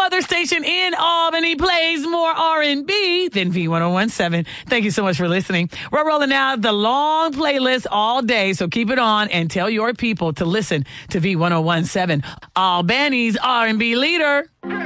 other station in Albany plays more R&B than V1017. Thank you so much for listening. We're rolling out the long playlist all day, so keep it on and tell your people to listen to V1017, Albany's R&B leader.